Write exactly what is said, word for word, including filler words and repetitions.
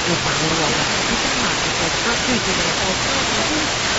就反映我的自身嘛，就是他拒绝我的时候，他不是